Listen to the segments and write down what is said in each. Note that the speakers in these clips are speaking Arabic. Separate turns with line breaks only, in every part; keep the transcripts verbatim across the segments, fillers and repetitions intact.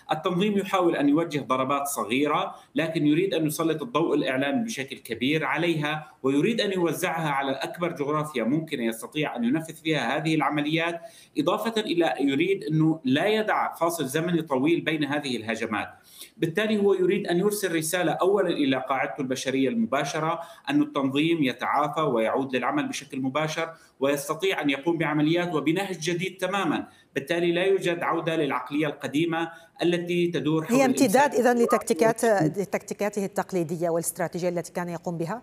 التنظيم يحاول أن يوجه ضربات صغيرة، لكن يريد أن يسلط الضوء الإعلامي بشكل كبير عليها، ويريد أن يوزعها على أكبر جغرافيا ممكن يستطيع أن ينفذ فيها هذه العمليات، إضافة إلى يريد أنه لا يدع فاصل زمني طويل بين هذه الهجمات. بالتالي هو يريد أن يرسل رسالة أولا إلى قاعدته البشرية المباشرة أن التنظيم يتعافى ويعود للعمل بشكل مباشر ويستطيع أن يقوم بعمليات وبنهج جديد تماما. بالتالي لا يوجد عودة للعقلية القديمة التي تدور
هي
حول الإمساك.
امتداد إذن لتكتيكات لتكتيكاته التقليدية والاستراتيجية التي كان يقوم بها؟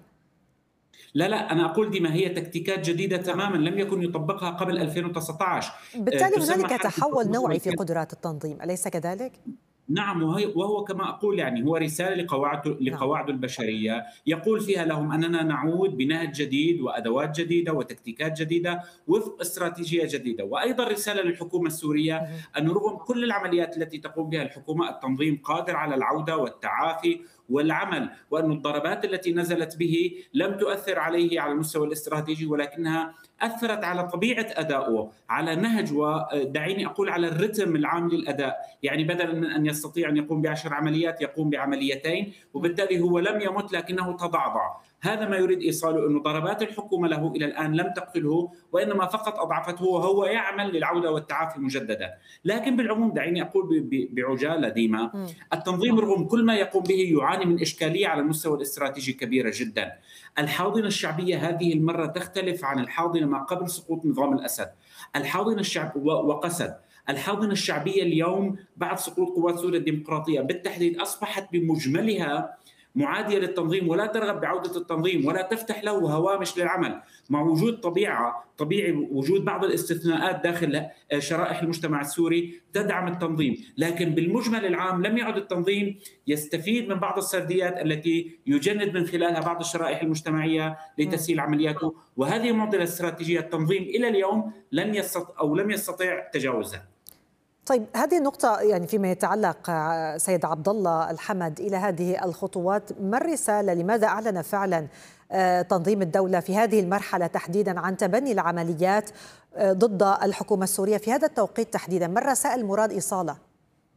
لا لا أنا أقول دي ما هي تكتيكات جديدة تماما لم يكن يطبقها قبل ألفين وتسعة عشر.
بالتالي هنالك تحول نوعي في قدرات التنظيم، أليس كذلك؟
نعم، وهو كما أقول يعني هو رسالة لقواعده
نعم.
لقواعده البشرية يقول فيها لهم أننا نعود بنهج جديد وأدوات جديدة وتكتيكات جديدة وفق استراتيجية جديدة. وأيضا رسالة للحكومة السورية أن رغم كل العمليات التي تقوم بها الحكومة التنظيم قادر على العودة والتعافي والعمل، وأن الضربات التي نزلت به لم تؤثر عليه على المستوى الاستراتيجي ولكنها أثرت على طبيعة أدائه، على نهج، ودعيني أقول على الرتم العام للأداء. يعني بدلا من أن يستطيع أن يقوم بعشر عمليات يقوم بعمليتين، وبالتالي هو لم يمت لكنه تضعضع. هذا ما يريد إيصاله، أن ضربات الحكومة له إلى الآن لم تقتله وإنما فقط أضعفته وهو يعمل للعودة والتعافي مجددا. لكن بالعموم دعيني أقول بعجالة ديما، التنظيم رغم كل ما يقوم به يعاني من إشكالية على المستوى الاستراتيجي كبيرة جدا. الحاضنة الشعبية هذه المرة تختلف عن الحاضنة ما قبل سقوط نظام الأسد. الحاضنة الشعب وقسد الحاضنة الشعبية اليوم بعد سقوط قوات سوريا الديمقراطية بالتحديد أصبحت بمجملها معادية للتنظيم ولا ترغب بعودة التنظيم ولا تفتح له هوامش للعمل، مع وجود طبيعة طبيعي وجود بعض الاستثناءات داخل شرائح المجتمع السوري تدعم التنظيم. لكن بالمجمل العام لم يعد التنظيم يستفيد من بعض السرديات التي يجند من خلالها بعض الشرائح المجتمعية لتسهيل عملياته، وهذه معضلة استراتيجية التنظيم إلى اليوم لن يستطيع أو لم يستطيع تجاوزها.
طيب هذه النقطة يعني فيما يتعلق سيد عبد الله الحمد إلى هذه الخطوات، ما الرسالة؟ لماذا أعلن فعلا تنظيم الدولة في هذه المرحلة تحديدا عن تبني العمليات ضد الحكومة السورية في هذا التوقيت تحديدا؟ ما الرسائل المراد إيصالها؟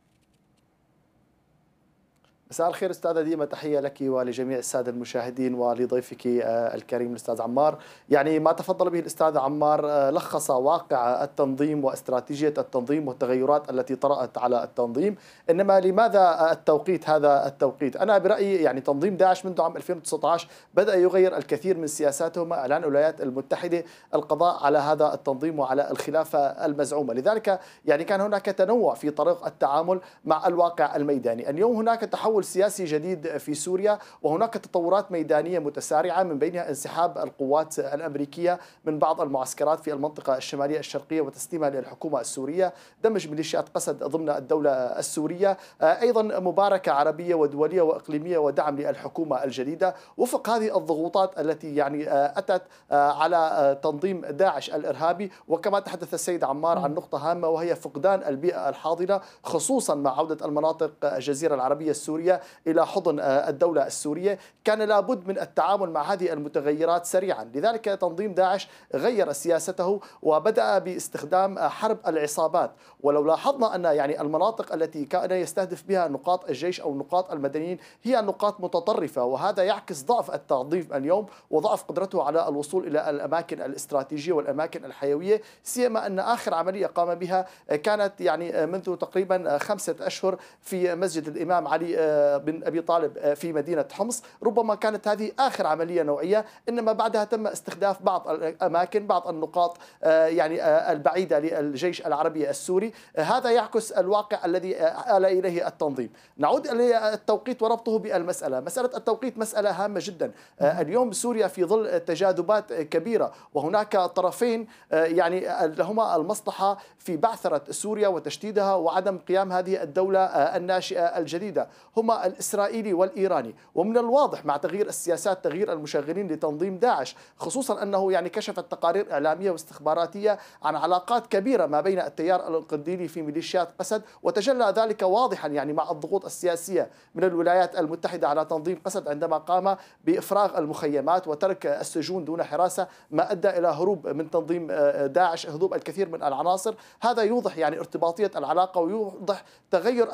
مساء الخير أستاذة ديما، تحية لك ولجميع السادة المشاهدين ولضيفك الكريم الأستاذ عمار. يعني ما تفضل به الأستاذ عمار لخص واقع التنظيم واستراتيجية التنظيم والتغيرات التي طرأت على التنظيم. إنما لماذا التوقيت هذا التوقيت؟ أنا برأيي يعني تنظيم داعش منذ عام ألفين وتسعة عشر بدأ يغير الكثير من سياساته مع إعلان الولايات المتحدة القضاء على هذا التنظيم وعلى الخلافة المزعومة. لذلك يعني كان هناك تنوع في طريقة التعامل مع الواقع الميداني. اليوم هناك تحول سياسي جديد في سوريا وهناك تطورات ميدانية متسارعة من بينها انسحاب القوات الأمريكية من بعض المعسكرات في المنطقة الشمالية الشرقية وتسليمها للحكومة السورية، دمج ميليشيات قسد ضمن الدولة السورية، أيضا مباركة عربية ودولية وإقليمية ودعم للحكومة الجديدة وفق هذه الضغوطات التي يعني أتت على تنظيم داعش الإرهابي. وكما تحدث السيد عمار عن نقطة هامة وهي فقدان البيئة الحاضنة خصوصا مع عودة المناطق الجزيرة العربية السورية إلى حضن الدولة السورية، كان لابد من التعامل مع هذه المتغيرات سريعا. لذلك تنظيم داعش غير سياسته وبدأ باستخدام حرب العصابات. ولو لاحظنا أن يعني المناطق التي كان يستهدف بها نقاط الجيش أو نقاط المدنيين هي نقاط متطرفة، وهذا يعكس ضعف التنظيم اليوم وضعف قدرته على الوصول إلى الأماكن الاستراتيجية والأماكن الحيوية، سيما أن آخر عملية قام بها كانت يعني منذ تقريبا خمسة أشهر في مسجد الإمام علي بن أبي طالب في مدينة حمص. ربما كانت هذه آخر عملية نوعية، إنما بعدها تم استهداف بعض الأماكن بعض النقاط يعني البعيدة للجيش العربي السوري. هذا يعكس الواقع الذي آل إليه التنظيم. نعود إلى التوقيت وربطه بالمسألة. مسألة التوقيت مسألة هامة جدا. اليوم سوريا في ظل تجاذبات كبيرة وهناك طرفين يعني لهما المصلحة في بعثرة سوريا وتشتيدها وعدم قيام هذه الدولة الناشئة الجديدة، هما الإسرائيلي والإيراني. ومن الواضح مع تغيير السياسات تغيير المشغلين لتنظيم داعش، خصوصا أنه يعني كشفت تقارير إعلامية واستخباراتية عن علاقات كبيرة ما بين التيار القنديلي في ميليشيات قسد، وتجلى ذلك واضحا يعني مع الضغوط السياسية من الولايات المتحدة على تنظيم قسد عندما قام بإفراغ المخيمات وترك السجون دون حراسة، ما أدى إلى هروب من تنظيم داعش، هروب الكثير من العناصر. هذا يوضح يعني ارتباطية العلاقة ويوضح تغير